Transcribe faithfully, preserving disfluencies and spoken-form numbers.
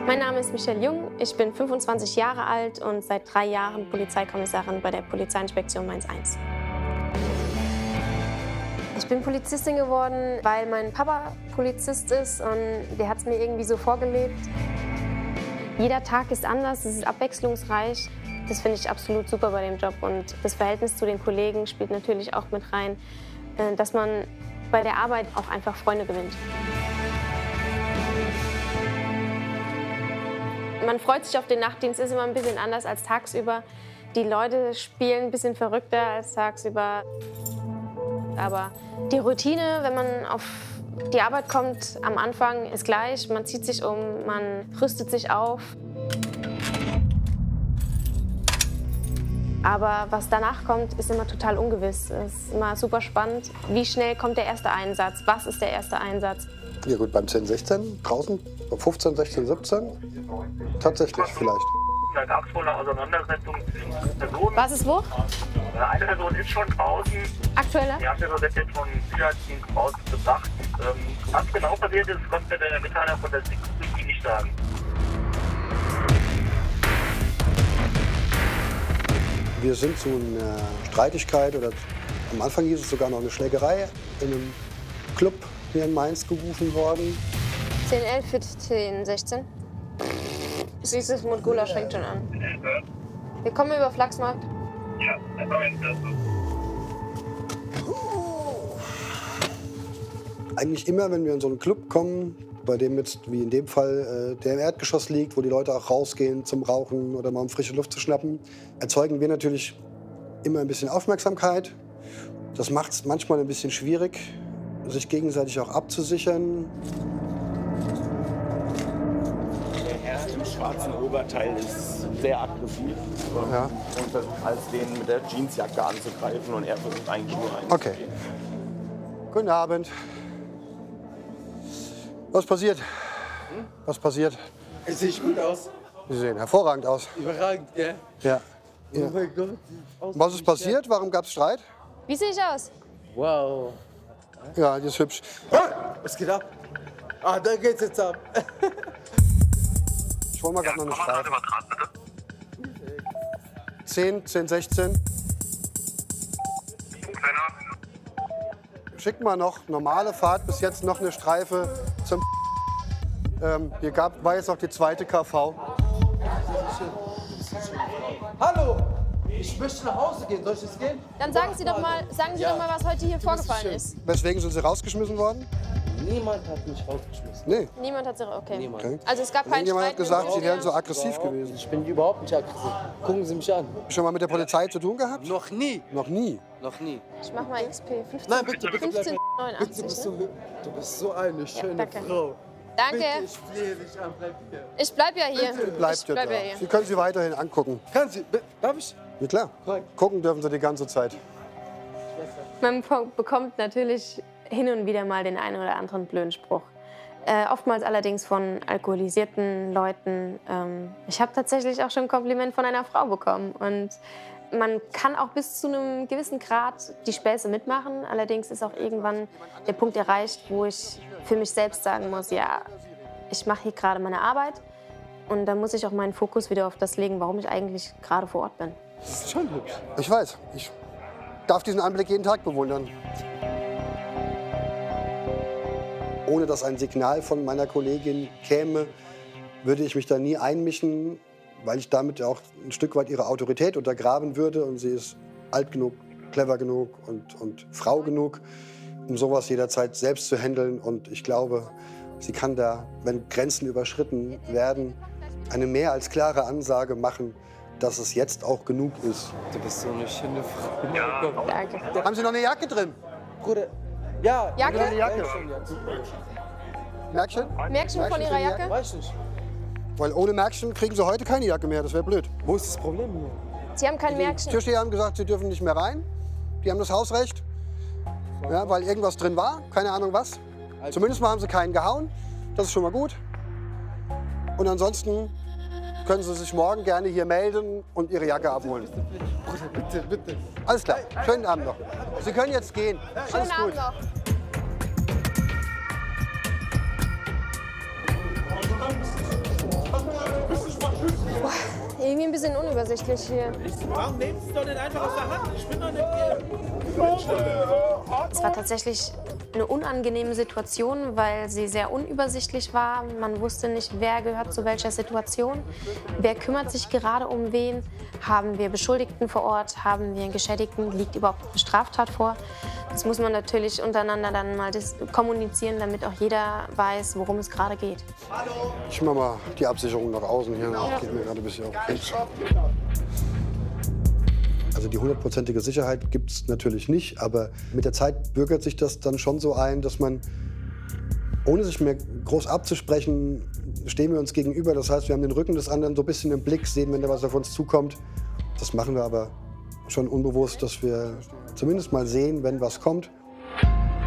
Mein Name ist Michelle Jung, ich bin fünfundzwanzig Jahre alt und seit drei Jahren Polizeikommissarin bei der Polizeiinspektion Mainz eins. Ich bin Polizistin geworden, weil mein Papa Polizist ist und der hat es mir irgendwie so vorgelebt. Jeder Tag ist anders, es ist abwechslungsreich. Das finde ich absolut super bei dem Job und das Verhältnis zu den Kollegen spielt natürlich auch mit rein, dass man bei der Arbeit auch einfach Freunde gewinnt. Man freut sich auf den Nachtdienst, ist immer ein bisschen anders als tagsüber. Die Leute spielen ein bisschen verrückter als tagsüber. Aber die Routine, wenn man auf die Arbeit kommt, am Anfang ist gleich. Man zieht sich um, man rüstet sich auf. Aber was danach kommt, ist immer total ungewiss. Es ist immer super spannend. Wie schnell kommt der erste Einsatz? Was ist der erste Einsatz? Ja gut, beim zehn sechzehn, draußen, fünfzehn, sechzehn, siebzehn, tatsächlich vielleicht. Da gab es wohl eine Auseinandersetzung zwischen Personen. Was ist wo? Eine Person ist schon draußen. Aktuelle? Die andere wird jetzt von Sicherheitsdienst rausgebracht. Ähm, was genau passiert ist, konnte der Mitteiler von der Security nicht sagen. Wir sind zu einer Streitigkeit, oder am Anfang hieß es sogar noch eine Schlägerei, in einem Club hier in Mainz gerufen worden. zehn elf für zehn sechzehn. Siehst du, das mit Gulasch fängt schon an. Wir kommen über Flachsmarkt. Ja, das war jetzt das. Eigentlich immer, wenn wir in so einen Club kommen, bei dem jetzt, wie in dem Fall, äh, der im Erdgeschoss liegt, wo die Leute auch rausgehen zum Rauchen oder mal um frische Luft zu schnappen, erzeugen wir natürlich immer ein bisschen Aufmerksamkeit. Das macht es manchmal ein bisschen schwierig, sich gegenseitig auch abzusichern. Der Herr im schwarzen Oberteil ist sehr aggressiv Ja. und versucht als den mit der Jeansjacke anzugreifen und er versucht eigentlich nur reinzugehen. Okay. Guten Abend. Was passiert? Was passiert? Es sieht gut aus. Sie sehen hervorragend aus. Überragend, gell? Ja. Oh Ja. mein Gott. Was ist passiert? Warum gab es Streit? Wie sehe ich aus? Wow. Ja, die ist hübsch. Was geht ab? Ah, da geht's jetzt ab. Ich hol mal gerade noch eine Kommandant Streife. übertragen, bitte. zehn, zehn, sechzehn. Schickt mal noch normale Fahrt, bis jetzt noch eine Streife zum ähm, hier gab, war jetzt noch die zweite K V. Hallo! Ich möchte nach Hause gehen. Soll ich jetzt gehen? Dann sagen Sie doch mal, sagen Sie Ja. doch mal, was heute hier vorgefallen schön. ist. Weswegen sind Sie rausgeschmissen worden? Niemand hat mich rausgeschmissen. Nee. Niemand hat sich. Okay. Niemand. Okay. Also es gab keinen Irgendjemand Streit. hat gesagt, mit Sie dem wären so der- aggressiv Überhaupt gewesen. nicht. Ich bin überhaupt nicht aggressiv. Gucken Sie mich an. Schon mal mit der Polizei zu tun gehabt? Noch nie. Noch nie. Noch nie. Ich mach mal X P. fünfzehn, Nein, bitte, bitte, fünfzehn bitte, du, neunundachtzig. bist Ne? so, du bist so eine schöne danke. Frau. Danke. Bitte, ich flehe dich an, bleib hier. Ich bleib ja hier. Bleibt ich ihr bleib da. ja hier. Sie können sie weiterhin angucken. Kann Sie, bi- darf ich? Ja klar. Korrekt. Gucken dürfen Sie die ganze Zeit. Man bekommt natürlich hin und wieder mal den einen oder anderen blöden Spruch. Äh, oftmals allerdings von alkoholisierten Leuten. Ähm, ich habe tatsächlich auch schon ein Kompliment von einer Frau bekommen. Und man kann auch bis zu einem gewissen Grad die Späße mitmachen. Allerdings ist auch irgendwann der Punkt erreicht, wo ich für mich selbst sagen muss, ja, ich mache hier gerade meine Arbeit. Und dann muss ich auch meinen Fokus wieder auf das legen, warum ich eigentlich gerade vor Ort bin. Das ist schon hübsch. Ich weiß. Ich darf diesen Anblick jeden Tag bewundern. Ohne dass ein Signal von meiner Kollegin käme, würde ich mich da nie einmischen, weil ich damit auch ein Stück weit ihre Autorität untergraben würde. Und sie ist alt genug, clever genug und, und Frau genug, um sowas jederzeit selbst zu handeln. Und ich glaube, sie kann da, wenn Grenzen überschritten werden, eine mehr als klare Ansage machen, dass es jetzt auch genug ist. Du bist so eine schöne Frau. Ja. Danke. Haben Sie noch eine Jacke drin? Bruder, ja. Jacke? Bruder, Jacke. ja, schon jetzt. Märkchen? Märkchen von Ihrer Jacke? Weiß nicht. Weil ohne Märkchen kriegen Sie heute keine Jacke mehr, das wäre blöd. Wo ist das Problem hier? Sie haben kein Die Märkchen. Türsteher haben gesagt, sie dürfen nicht mehr rein. Die haben das Hausrecht, ja, weil irgendwas drin war, keine Ahnung was. Zumindest mal haben sie keinen gehauen, das ist schon mal gut. Und ansonsten können Sie sich morgen gerne hier melden und Ihre Jacke abholen. Bruder, bitte, bitte. Alles klar, schönen Abend noch. Sie können jetzt gehen. Alles Schönen gut. Abend noch. Irgendwie ein bisschen unübersichtlich hier. Warum nehmt es doch nicht einfach aus der Hand? Ich bin doch nicht hier. Es war tatsächlich eine unangenehme Situation, weil sie sehr unübersichtlich war. Man wusste nicht, wer gehört zu welcher Situation. Wer kümmert sich gerade um wen? Haben wir Beschuldigten vor Ort? Haben wir einen Geschädigten? Liegt überhaupt eine Straftat vor? Das muss man natürlich untereinander dann mal kommunizieren, damit auch jeder weiß, worum es gerade geht. Ich mache mal die Absicherung nach außen hier. Das geht mir gerade ein bisschen auf den Keks. Also die hundertprozentige Sicherheit gibt es natürlich nicht, aber mit der Zeit bürgert sich das dann schon so ein, dass man, ohne sich mehr groß abzusprechen, stehen wir uns gegenüber. Das heißt, wir haben den Rücken des anderen so ein bisschen im Blick, sehen, wenn da was auf uns zukommt. Das machen wir aber schon unbewusst, dass wir zumindest mal sehen, wenn was kommt.